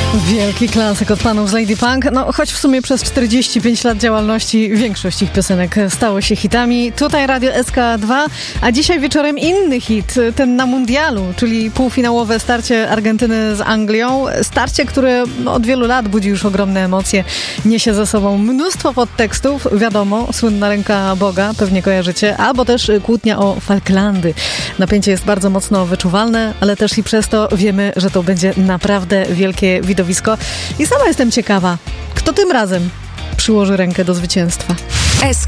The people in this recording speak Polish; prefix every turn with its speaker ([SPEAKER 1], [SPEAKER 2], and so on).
[SPEAKER 1] Wielki klasyk od panów z Lady Punk. No, choć w sumie przez 45 lat działalności większość ich piosenek stało się hitami. Tutaj Radio SK2, a dzisiaj wieczorem inny hit, ten na mundialu, czyli półfinałowe starcie Argentyny z Anglią. Starcie, które od wielu lat budzi już ogromne emocje. Niesie ze sobą mnóstwo podtekstów. Wiadomo, słynna ręka Boga, pewnie kojarzycie, albo też kłótnia o Falklandy. Napięcie jest bardzo mocno wyczuwalne, ale też i przez to wiemy, że to będzie naprawdę wielkie widowisko. I sama jestem ciekawa, kto tym razem przyłoży rękę do zwycięstwa.
[SPEAKER 2] SK